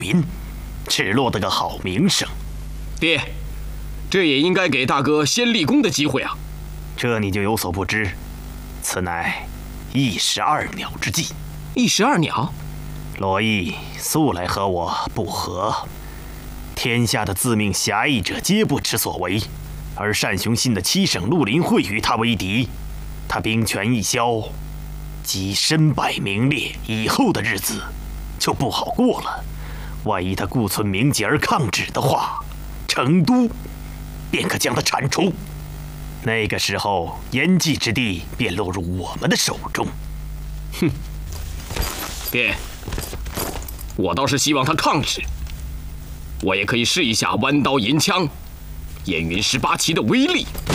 民，只落得个好名声。 爹，这也应该给大哥先立功的机会啊！ 这你就有所不知，此乃一石二鸟之计。 一石二鸟？ 罗毅素来和我不和，天下的自命侠义者皆不知所为，而单雄信的7省绿林会与他为敌，他兵权一消，即身败名裂，以后的日子就不好过了。万一他故存名节而抗旨的话，成都便可将他铲除。那个时候，延吉之地便落入我们的手中。 哼，爹，我倒是希望他抗旨，我也可以试一下弯刀银枪、燕云18旗的威力。